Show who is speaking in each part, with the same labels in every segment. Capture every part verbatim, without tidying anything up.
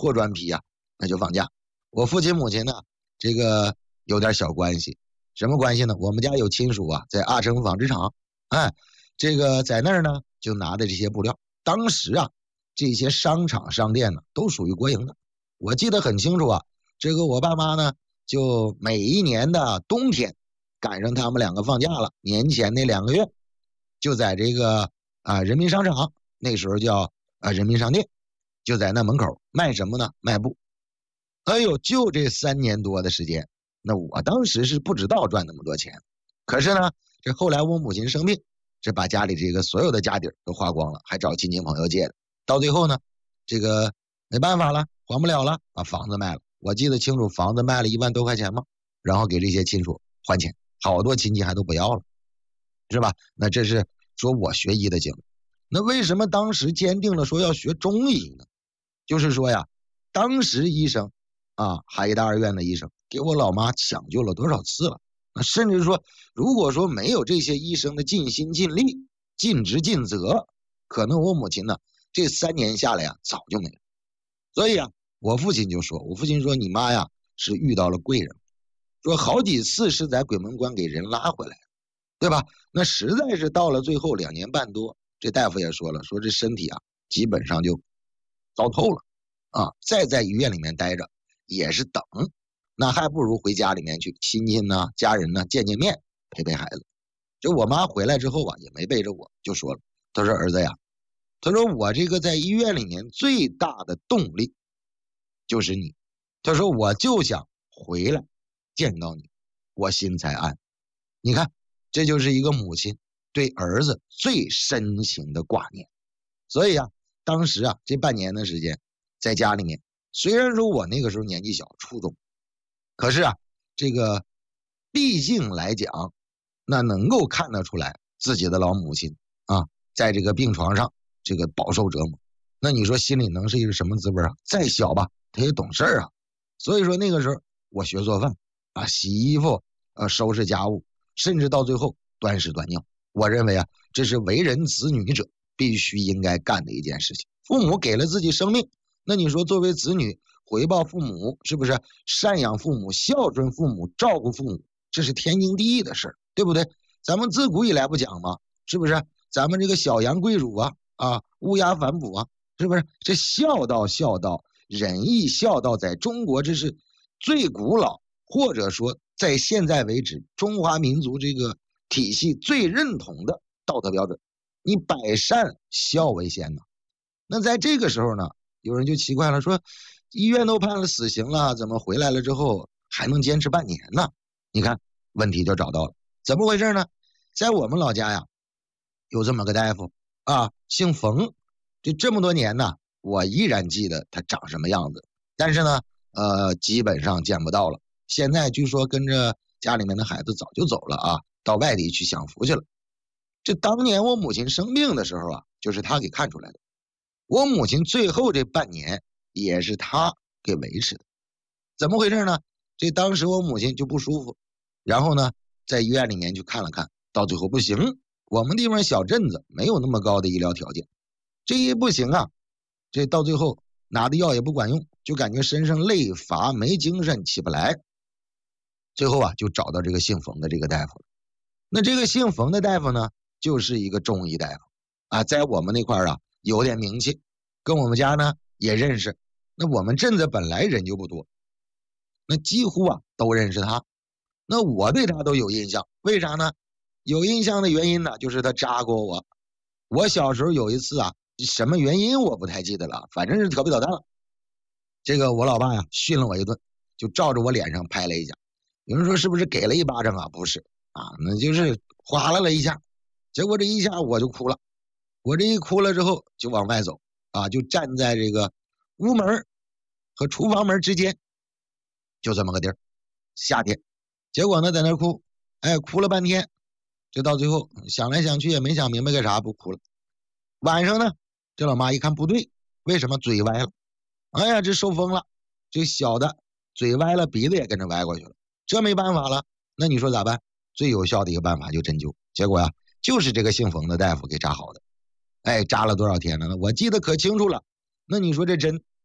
Speaker 1: 破砖皮呀、啊，那就放假。我父亲母亲呢，这个有点小关系，什么关系呢？我们家有亲属啊，在阿城纺织厂，哎，这个在那儿呢就拿的这些布料。当时啊，这些商场商店呢都属于国营的，我记得很清楚啊。这个我爸妈呢，就每一年的冬天，赶上他们两个放假了，年前那两个月，就在这个啊人民商场，那时候叫啊人民商店，就在那门口卖什么呢？卖布。哎呦，就这三年多的时间，那我当时是不知道赚那么多钱，可是呢，这后来我母亲生病，这把家里这个所有的家底都花光了，还找亲戚朋友借的，到最后呢，这个没办法了，还不了了，把房子卖了。我记得清楚，房子卖了一万多块钱嘛，然后给这些亲属还钱，好多亲戚还都不要了，是吧？那这是说我学医的经历。那为什么当时坚定了说要学中医呢？就是说呀，当时医生啊，海医大二院的医生给我老妈抢救了多少次了？那甚至说，如果说没有这些医生的尽心尽力、尽职尽责，可能我母亲呢这三年下来呀早就没了。所以啊，我父亲就说，我父亲说你妈呀是遇到了贵人，说好几次是在鬼门关给人拉回来，对吧？那实在是到了最后两年半多，这大夫也说了，说这身体啊基本上就糟透了啊，再在医院里面待着也是等，那还不如回家里面去亲戚呢、家人呢见见面，陪陪孩子。就我妈回来之后啊，也没背着我，就说了，她说儿子呀，她说我这个在医院里面最大的动力就是你，她说我就想回来见到你，我心才安。你看，这就是一个母亲对儿子最深情的挂念。所以啊，当时啊这半年的时间在家里面，虽然说我那个时候年纪小，初中，可是啊这个毕竟来讲，那能够看得出来自己的老母亲啊在这个病床上这个饱受折磨，那你说心里能是一个什么滋味啊？再小吧他也懂事啊。所以说那个时候我学做饭啊，洗衣服，呃收拾家务，甚至到最后端屎端尿。我认为啊，这是为人子女者必须应该干的一件事情。父母给了自己生命，那你说作为子女回报父母，是不是赡养父母、孝顺父母、照顾父母，这是天经地义的事儿，对不对？咱们自古以来不讲吗？是不是？咱们这个小羊跪乳啊，啊，乌鸦反哺啊，是不是？这孝道孝道仁义孝道，在中国这是最古老，或者说在现在为止中华民族这个体系最认同的道德标准。你百善孝为先呢。那在这个时候呢，有人就奇怪了，说医院都判了死刑了，怎么回来了之后还能坚持半年呢？你看问题就找到了，怎么回事呢？在我们老家呀，有这么个大夫啊，姓冯，这这么多年呢，我依然记得他长什么样子，但是呢，呃，基本上见不到了。现在据说跟着家里面的孩子早就走了啊，到外地去享福去了。这当年我母亲生病的时候啊，就是他给看出来的。我母亲最后这半年也是他给维持的。怎么回事呢？这当时我母亲就不舒服，然后呢，在医院里面去看了看，到最后不行，我们地方小镇子没有那么高的医疗条件，这一不行啊，这到最后拿的药也不管用，就感觉身上累乏没精神起不来，最后啊就找到这个姓冯的这个大夫了。那这个姓冯的大夫呢，就是一个中医大夫啊，在我们那块啊有点名气，跟我们家呢也认识。那我们镇子本来人就不多，那几乎啊都认识他。那我对他都有印象，为啥呢？有印象的原因呢，就是他扎过我。我小时候有一次啊，什么原因我不太记得了，反正是调皮捣蛋了。这个我老爸呀训了我一顿，就照着我脸上拍了一下。有人说是不是给了一巴掌啊？不是啊，那就是哗啦了一下。结果这一下我就哭了，我这一哭了之后就往外走啊，就站在这个屋门和厨房门之间，就这么个地儿。夏天，结果呢在那哭，哎，哭了半天，就到最后想来想去也没想明白干啥，不哭了。晚上呢，这老妈一看不对，为什么嘴歪了？哎呀，这受风了，这小的嘴歪了，鼻子也跟着歪过去了，这没办法了。那你说咋办？最有效的一个办法就针灸，结果呀，就是这个姓冯的大夫给扎好的。哎，扎了多少天了呢？我记得可清楚了。那你说这针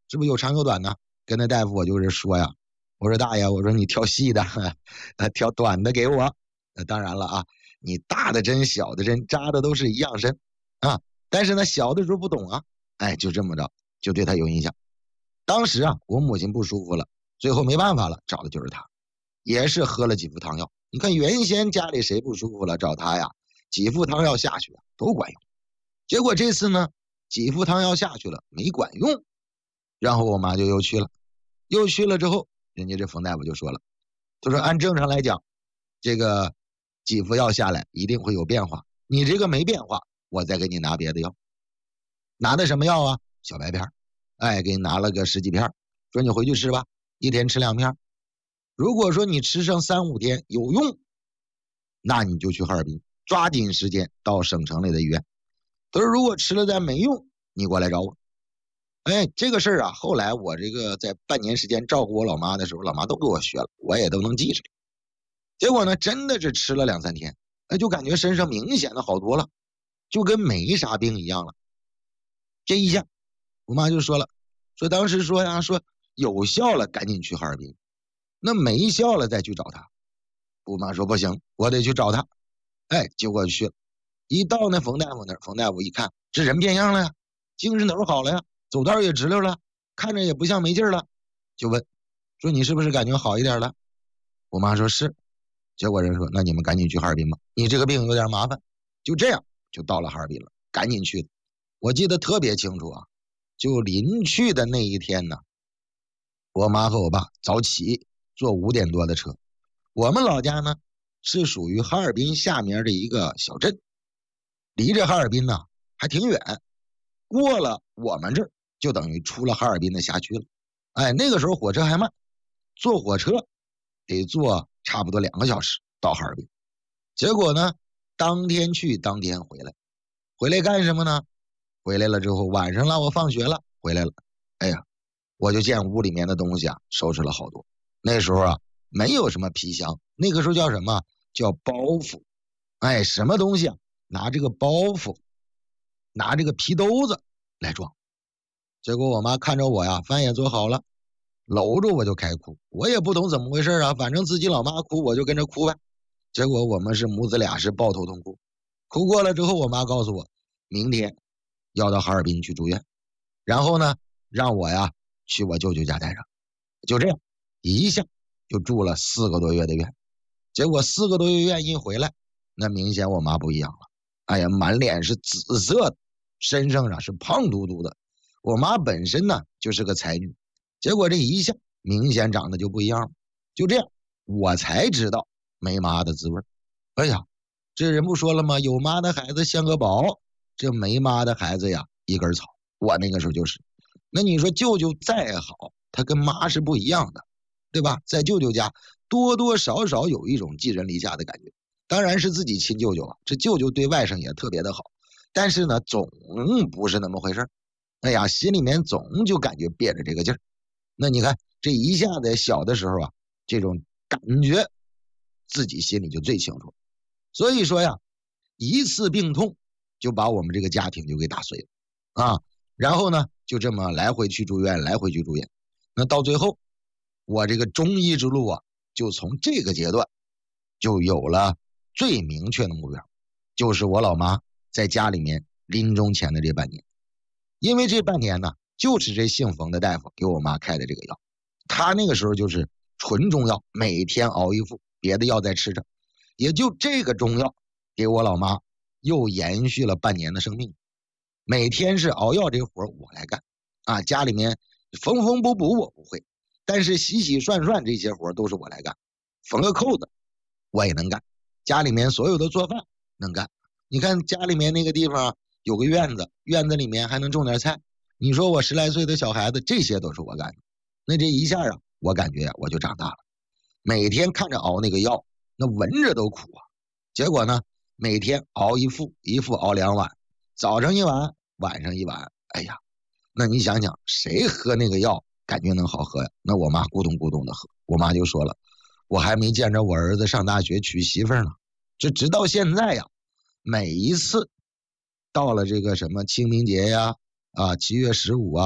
Speaker 1: 是不是有长有短呢？跟那大夫我就是说呀，我说大爷，我说你挑细的，挑短的给我。那当然了啊，你大的针小的针扎的都是一样深啊，但是呢小的时候不懂啊，哎，就这么着就对他有印象。当时啊我母亲不舒服了，最后没办法了，找的就是他，也是喝了几副汤药。你看原先家里谁不舒服了找他呀，几副汤药下去啊都管用。结果这次呢几副汤药下去了没管用，然后我妈就又去了，又去了之后，人家这冯大夫就说了，他说按正常来讲，这个几副药下来一定会有变化，你这个没变化，我再给你拿别的药。拿的什么药啊？小白片，哎，给你拿了个十几片，说你回去吃吧，一天吃两片。如果说你吃上三五天有用，那你就去哈尔滨，抓紧时间到省城里的医院。他说如果吃了再没用，你过来找我。哎，这个事儿啊，后来我这个在半年时间照顾我老妈的时候，老妈都给我学了，我也都能记着。结果呢，真的是吃了两三天，哎，就感觉身上明显的好多了，就跟没啥病一样了。这一下，我妈就说了，说当时说呀，说有效了赶紧去哈尔滨，那没效了再去找他。我妈说不行，我得去找他。哎，结果去了，一到那冯大夫那儿，冯大夫一看，这人变样了呀，精神头好了呀，走道也直溜了，看着也不像没劲了，就问说你是不是感觉好一点了？我妈说是。结果人说那你们赶紧去哈尔滨吧，你这个病有点麻烦。就这样就到了哈尔滨了，赶紧去的。我记得特别清楚啊，就临去的那一天呢，我妈和我爸早起坐五点多的车。我们老家呢是属于哈尔滨下面的一个小镇，离着哈尔滨呢还挺远，过了我们这儿就等于出了哈尔滨的辖区了。哎，那个时候火车还慢，坐火车得坐差不多两个小时到哈尔滨。结果呢，当天去当天回来，回来干什么呢？回来了之后晚上了，我放学了回来了，哎呀，我就见屋里面的东西啊收拾了好多。那时候啊没有什么皮箱，那个时候叫什么？叫包袱。哎，什么东西啊？拿这个包袱，拿这个皮兜子来装。结果我妈看着我呀，饭也做好了，搂着我就开哭。我也不懂怎么回事啊，反正自己老妈哭我就跟着哭呗。结果我们是母子俩是抱头痛哭。哭过了之后，我妈告诉我明天要到哈尔滨去住院，然后呢让我呀去我舅舅家待着。就这样一下就住了四个多月的院。结果四个多月院一回来，那明显我妈不一样了。哎呀，满脸是紫色的，身上啊是胖嘟嘟的。我妈本身呢就是个才女，结果这一下明显长得就不一样了。就这样我才知道没妈的滋味。哎呀，这人不说了吗？有妈的孩子像个宝，这没妈的孩子呀一根草。我那个时候就是。那你说舅舅再好，他跟妈是不一样的，对吧？在舅舅家多多少少有一种寄人篱下的感觉。当然是自己亲舅舅啊，这舅舅对外甥也特别的好，但是呢总不是那么回事。哎呀，心里面总就感觉憋着这个劲儿。那你看这一下子小的时候啊，这种感觉自己心里就最清楚。所以说呀，一次病痛就把我们这个家庭就给打碎了啊。然后呢就这么来回去住院，来回去住院。那到最后我这个中医之路啊，就从这个阶段就有了最明确的目标，就是我老妈在家里面临终前的这半年。因为这半年呢，就是这姓冯的大夫给我妈开的这个药，他那个时候就是纯中药，每天熬一副，别的药在吃着，也就这个中药给我老妈又延续了半年的生命。每天是熬药这活我来干啊，家里面缝缝补补我不会，但是洗洗涮涮这些活都是我来干，缝个扣子我也能干，家里面所有的做饭能干。你看家里面那个地方有个院子，院子里面还能种点菜，你说我十来岁的小孩子，这些都是我干的。那这一下啊，我感觉我就长大了。每天看着熬那个药，那闻着都苦啊。结果呢，每天熬一副，一副熬两碗，早上一碗，晚上一碗。哎呀，那你想想，谁喝那个药感觉能好喝呀？那我妈咕咚咕咚的喝。我妈就说了，我还没见着我儿子上大学娶媳妇呢。这直到现在呀，每一次到了这个什么清明节呀，啊七月十五啊，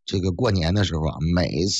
Speaker 1: 这个过年的时候啊，每一次